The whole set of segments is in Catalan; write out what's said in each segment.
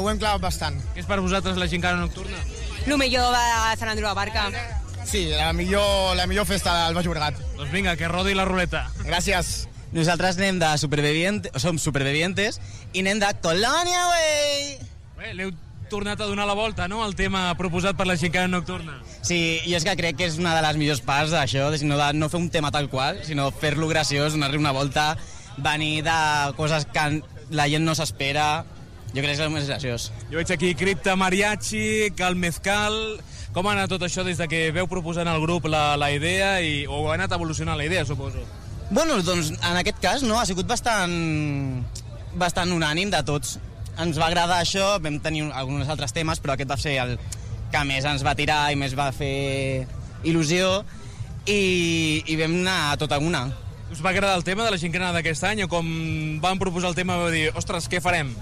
ho hem clavat bastant. Què és per vosaltres la gincana nocturna? Lo millor de Sant Andreu de Barca. Sí, la millor festa del Baix Llobregat. Doncs vinga, que rodi la ruleta. Gràcies. Nosaltres anem de som supervivientes i anem de Colònia, wey! Bé, l'heu tornat a donar la volta, no?, al tema proposat per la gincana nocturna. Sí, jo és que crec que és una de les millors parts d'això, de no fer un tema tal qual, sinó fer-lo graciós, donar-li una volta, venir de coses que la gent no s'espera. Jo crec que és el més graciós. Jo veig aquí Cripta Mariachi, Cal Mezcal... Com ha anat tot això des de que veu proposant al grup la idea o ha anat evolucionant la idea, suposo? Bueno, doncs en aquest cas no, ha sigut bastant unànim de tots. Ens va agradar això, vam tenir alguns altres temes, però aquest va ser el que més ens va tirar i més va fer il·lusió i vam anar a tota una. Us va agradar el tema de la gincana d'aquest any o com van proposar el tema vau dir, ostres, què farem?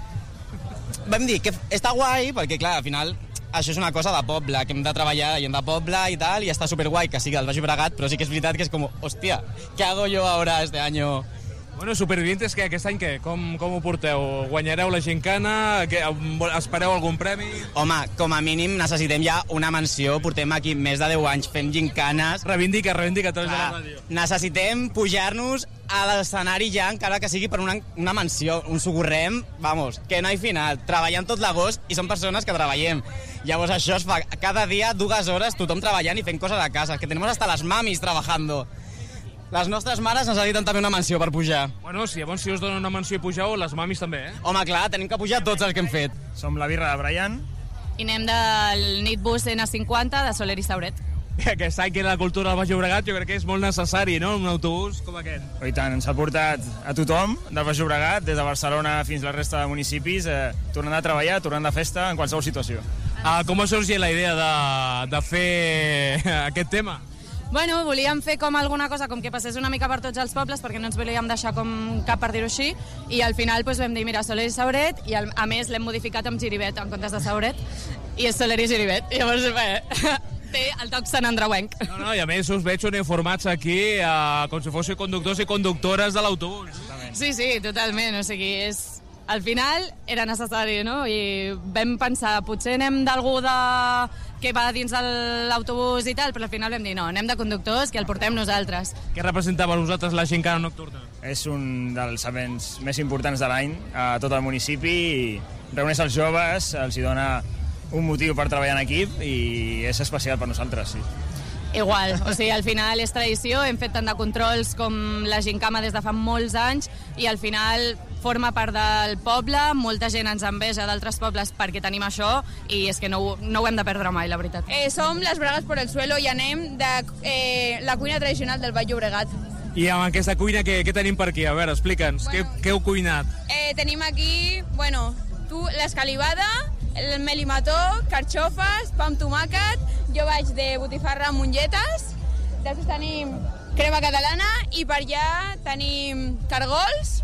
Vam dir que està guai perquè, clar, al final això és una cosa de poble, que hem de treballar gent de poble i tal, i està superguai que sigui el Baix Llobregat, però sí que és veritat que és com, hòstia, què hago yo ahora este año? Bueno, Supervivientes, què, aquest any què? Com ho porteu? Guanyareu la gincana? Espereu algun premi? Home, com a mínim necessitem ja una menció, portem aquí més de 10 anys fent gincanes. Reivindica tots de la ràdio. Necessitem pujar-nos a l'escenari ja, encara que sigui per una menció, un sogorrem, vamos, que no hi final, treballant tot l'agost i són persones que treballem. Llavors això es fa cada dia 2 hores tothom treballant i fent coses a casa, que tenim hasta les mamis trabajando. Les nostres mares necessiten també una menció per pujar. Bueno, si llavors si us donen una menció i pugeu, les mamis també, eh? Home, clar, tenim que pujar tots els que hem fet. Som la birra de Brian. I anem del Nitbus N50 de Soler i Sauret. Aquest any que la cultura del Baix Llobregat jo crec que és molt necessari, no?, un autobús com aquest. I tant, ens ha portat a tothom del Baix Llobregat, des de Barcelona fins a la resta de municipis, tornant a treballar, tornant de festa, en qualsevol situació. Com va sorgir la idea de fer aquest tema? Bueno, volíem fer com alguna cosa com que passés una mica per tots els pobles perquè no ens volíem deixar com cap per dir-ho així i al final doncs, vam dir, mira, Soler i Sauret i a més l'hem modificat amb Giribet en comptes de Sauret i és Soler i Giribet. Llavors, bé, té el toc Sant Andreuenc. No, i a més us veig uniformats aquí com si fóssiu conductors i conductores de l'autobús. Sí, totalment, o sigui, al final era necessari, no? I vam pensar, potser anem d'algú que va dins de l'autobús i tal, però al final vam dir, no, anem de conductors, que el portem nosaltres. Què representava per vosaltres la gincana nocturna? És un dels events més importants de l'any a tot el municipi i reuneix els joves, els hi dona un motiu per treballar en equip i és especial per nosaltres, sí. Igual, o sigui, al final és tradició, hem fet tant de controls com la gincama des de fa molts anys i al final forma part del poble, molta gent ens enveja d'altres pobles perquè tenim això i és que no ho hem de perdre mai, la veritat. Som les Bragues por el Suelo i anem de la cuina tradicional del Baix Llobregat. I amb aquesta cuina què tenim per aquí? A veure, explica'ns, què heu cuinat? Tenim aquí, l'escalivada, el melimató, carxofes, pa amb tomàquet, jo vaig de botifarra amb mongetes, després tenim crema catalana i per allà tenim cargols,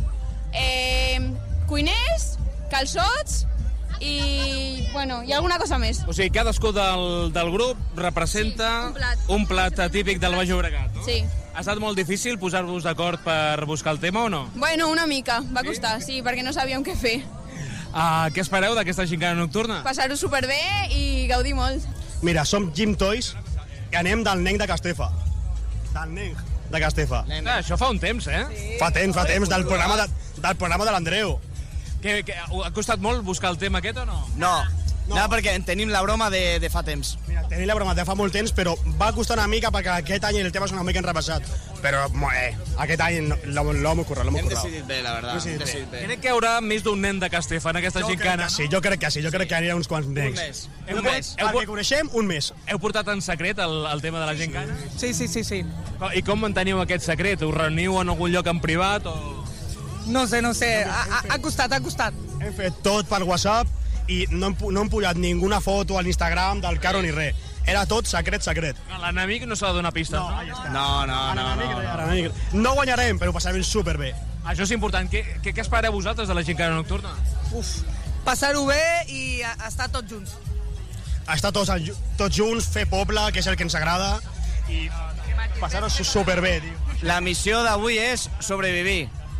cuiners, calçots i alguna cosa més. O sigui, cadascú del grup representa un plat típic del Baix Llobregat, no? Sí. Ha estat molt difícil posar-vos d'acord per buscar el tema o no? Bueno, una mica, va costar, sí, perquè no sabíem què fer. Què espereu d'aquesta gincana nocturna? Passar-ho superbé i gaudir molt. Mira, som Jim Toys i anem del Nenc de Castefa. Del Nenc de Castefa. Això fa un temps, eh? Sí. Fa temps, del programa de l'Andreu. Ha costat molt buscar el tema aquest o no? No, perquè tenim la broma de fa temps. Mira, tenim la broma de fa molt temps, però va costar una mica perquè aquest any el tema és una mica enrepassat. Però, aquest any l'ho hem currat, Hem decidit bé, la veritat. Crec que hi haurà més d'un nen de Castefa en aquesta gincana. Jo crec que sí, jo crec que hi ha uns quants nens. Un mes. Perquè coneixem un mes. Heu portat en secret el tema de la gincana? Sí. I com manteniu aquest secret? Us reuniu en algun lloc en privat o...? No sé, ha costat. Hem fet tot per WhatsApp i no hem pujat ninguna foto a l'Instagram del Caro ni res. Era tot secret. L'enemic no s'ha de donar pistes, no? No. No guanyarem, però ho passarem superbé. Això és important. Què espereu vosaltres de la gincana nocturna? Passar-ho bé i estar tots junts. Estar tots junts, fer poble, que és el que ens agrada, i passar-ho superbé, tio. La missió d'avui és sobrevivir.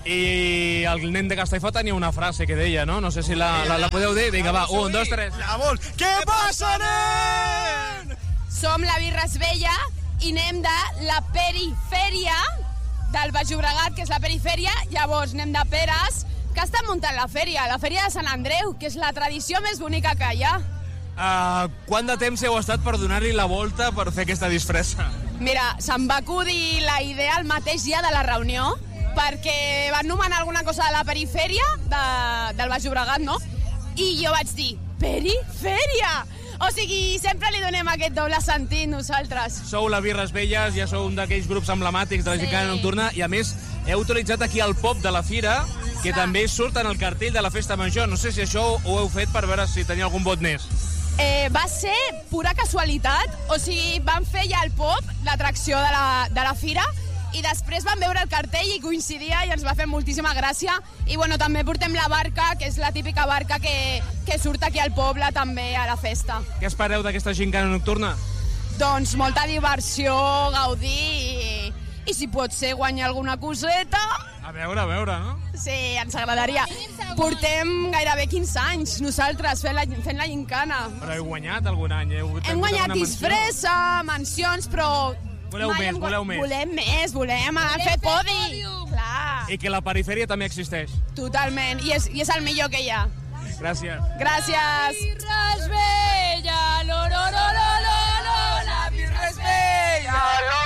I el nen de Castellfort tenia una frase que deia, no? No sé si la podeu dir. Vinga, va, 1, 2, 3. Llavors, què passa, nen? Som la Birra Vella i anem de la perifèria del Baix Llobregat, que és la perifèria. Llavors anem de Peres, que està muntant la fèria de Sant Andreu, que és la tradició més bonica que hi ha. Quant de temps heu estat per donar-li la volta per fer aquesta disfressa? Mira, se'm va acudir la idea el mateix dia de la reunió, perquè van nomenar alguna cosa de la perifèria del Baix Llobregat, no? I jo vaig dir, perifèria! O sigui, sempre li donem aquest doble sentit nosaltres. Sou la Birres Velles, ja sou un d'aquells grups emblemàtics de la Gincana Nocturna, i a més heu utilitzat aquí el pop de la fira, que també surt en el cartell de la Festa Major. No sé si això ho heu fet per veure si tenia algun vot més. Va ser pura casualitat, o sigui, van fer ja el pop, l'atracció de la fira, i després vam veure el cartell i coincidia i ens va fer moltíssima gràcia. I bueno, també portem la barca, que és la típica barca que surt aquí al poble també a la festa. Què espereu d'aquesta Gincana Nocturna? Doncs molta diversió, gaudir i si pot ser guanyar alguna coseta. A veure, no? Sí, ens agradaria. Portem gairebé 15 anys nosaltres fent la gincana. Però heu guanyat algun any? Hem guanyat disfressa, mencions, però... Voleu més. Volem fer podi. Clar. I que la perifèria també existeix. Totalment, i és el millor que hi ha. Gràcies. Gràcies. Birra és vella, lo, lo, lo, lo, lo, lo, la birra és vella, lo,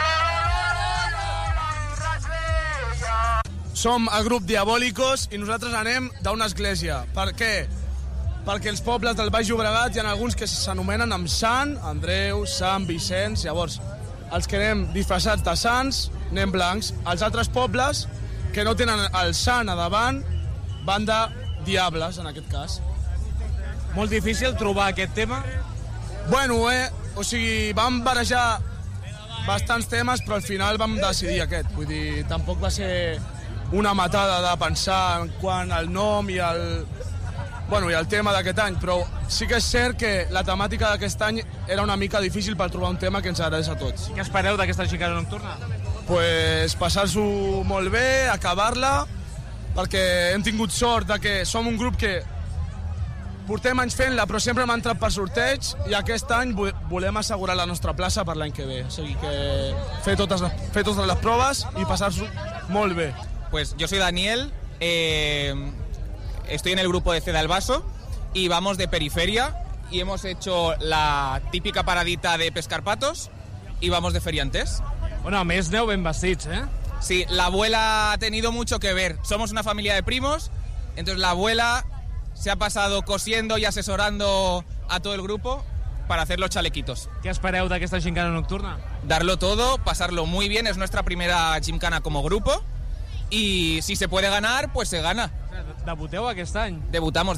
Som el grup Diabólicos i nosaltres anem d'una església. Per què? Perquè els pobles del Baix Llobregat hi ha alguns que s'anomenen amb Sant Andreu, Sant Vicenç. Llavors, els que anem disfressats de sants, anem blancs. Els altres pobles, que no tenen el Sant a davant, van de diables, en aquest cas. Molt difícil trobar aquest tema? Bueno, o sigui, vam barejar bastants temes, però al final vam decidir aquest. Vull dir, tampoc va ser una matada de pensar en quant al nom i el tema d'aquest any, però sí que és cert que la temàtica d'aquest any era una mica difícil per trobar un tema que ens agradés a tots. Què espereu d'aquesta Gincana Nocturna? Pues passar-s'ho molt bé, acabar-la, perquè hem tingut sort de que som un grup que portem anys fent-la, però sempre hem entrat per sorteig, i aquest any volem assegurar la nostra plaça per l'any que ve. O sigui que fer totes les proves i passar-s'ho molt bé. Pues yo soy Daniel, estoy en el grupo de Ceda el Vaso y vamos de periferia y hemos hecho la típica paradita de pescar patos y vamos de feriantes. Bueno, a més aneu ben vestits, eh? Sí, la abuela ha tenido mucho que ver. Somos una familia de primos, entonces la abuela se ha pasado cosiendo y asesorando a todo el grupo para hacer los chalequitos. Què espereu d'aquesta Gincana Nocturna? Darlo todo, pasarlo muy bien, es nuestra primera gincana como grupo. Y si se puede ganar, pues se gana. Debuteu aquest any? Debutamos.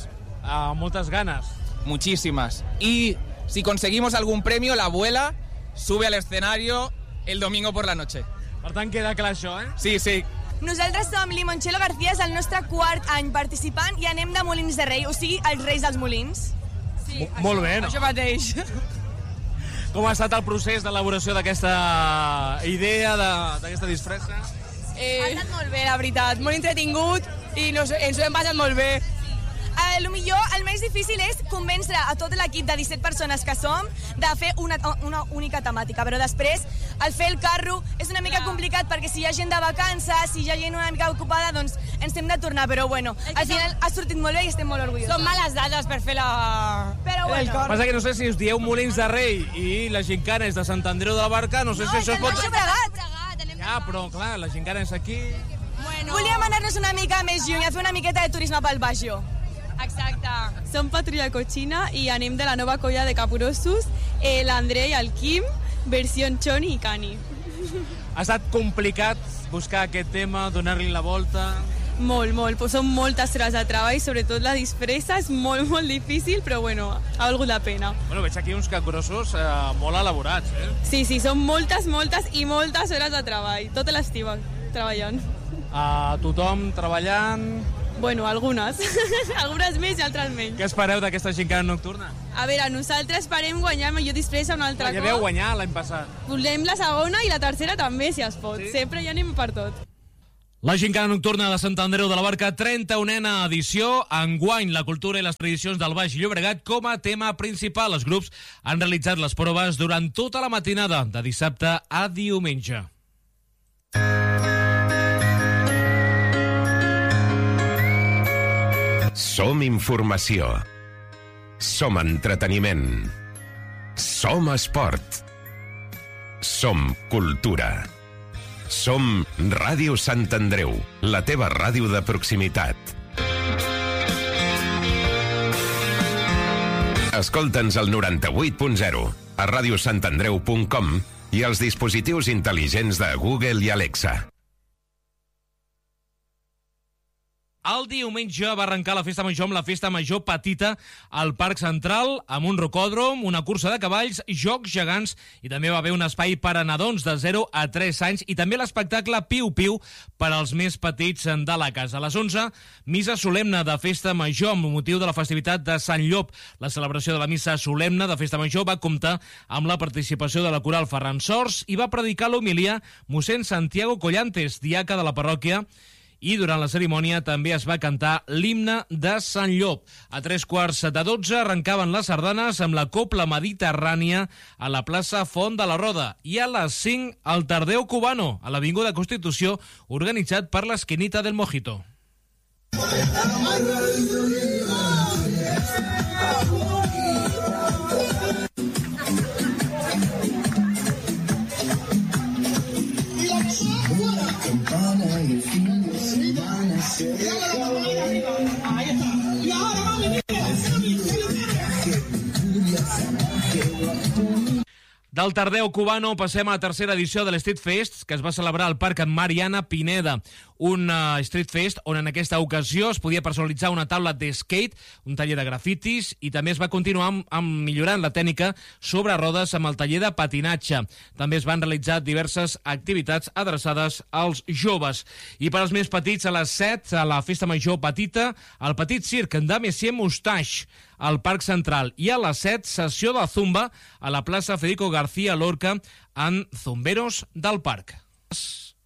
Moltes ganes. Muchísimas. Y si conseguimos algún premio, la abuela sube al escenario el domingo por la noche. Per tant, queda clar això, eh? Sí. Nosaltres som Limoncello García, és el nostre quart any participant i anem de Molins de Rei, o sigui, els Reis dels Molins. Sí, molt bé, no? Això mateix. Com ha estat el procés d'elaboració d'aquesta idea, d'aquesta disfressa? Ha estat molt bé, la veritat, molt entretingut i ens ho hem passat molt bé. El més difícil és convèncer a tot l'equip de 17 persones que som de fer una única temàtica, però després el fer el carro és una mica complicat perquè si hi ha gent de vacances, si hi ha gent una mica ocupada, doncs ens hem de tornar, però bueno, al final ha sortit molt bé i estem molt orgullosos. Són males dades per fer Però bueno. Passa que no sé si us dieu Molins de Rei i la Gincana és de Sant Andreu de la Barca, no sé si això es pot... Ja, però clar, la Gincana és aquí... Volíem anar-nos una mica més lluny, a fer una miqueta de turisme pel Baixo. Exacte. Som Patrulla Cochina i anem de la nova colla de capgrossos, l'André i el Quim, versió Choni i Cani. Ha estat complicat buscar aquest tema, donar-li la volta... Molt. Són moltes hores de treball, sobretot la disfressa és molt difícil, però bueno, ha valgut la pena. Bueno, veig aquí uns capgrossos molt elaborats, eh? Sí, són moltes i moltes hores de treball, tot l'estiu treballant. Tothom treballant... Bueno, algunes. Algunes més i altres menys. Què espereu d'aquesta Gincana Nocturna? A veure, nosaltres esperem guanyar millor disfressa un altre cop. Ja vau guanyar l'any passat. Volem la segona i la tercera també, si es pot. Sí? Sempre ja anem per tot. La gincana nocturna de Sant Andreu de la Barca, 31a edició. Enguany, la cultura i les tradicions del Baix Llobregat com a tema principal. Els grups han realitzat les proves durant tota la matinada, de dissabte a diumenge. Som informació. Som entreteniment. Som esport. Som cultura. Som Ràdio Sant Andreu, la teva ràdio de proximitat. Escolta'ns al 98.0, a radiosantandreu.com i als dispositius intel·ligents de Google i Alexa. El diumenge va arrencar la Festa Major amb la Festa Major Petita al Parc Central, amb un rocòdrom, una cursa de cavalls, jocs gegants i també va haver un espai per a nadons de 0 a 3 anys i també l'espectacle Piu Piu per als més petits de la casa. A les 11, missa solemne de Festa Major amb motiu de la festivitat de Sant Llop. La celebració de la missa solemne de Festa Major va comptar amb la participació de la coral Ferran Sors i va predicar l'homilia mossèn Santiago Collantes, diaca de la parròquia, i durant la cerimònia també es va cantar l'himne de Sant Llop. A 11:45 arrencaven les sardanes amb la Copla Mediterrània a la plaça Font de la Roda i a les 5 el Tardeo Cubano a l'Avinguda Constitució, organitzat per l'Esquinita del Mojito. Del Tardeo Cubano passem a la tercera edició de l'Street Fest, que es va celebrar al Parc Mariana Pineda. Un Street Fest on en aquesta ocasió es podia personalitzar una taula de skate, un taller de grafitis i també es va continuar millorant la tècnica sobre rodes amb el taller de patinatge. També es van realitzar diverses activitats adreçades als joves. I per als més petits, a les 7, a la Festa Major Petita, el Petit Circ de Messier Moustache al Parc Central. I a les 7, sessió de zumba a la plaça Federico García Lorca en Zumberos del Parc.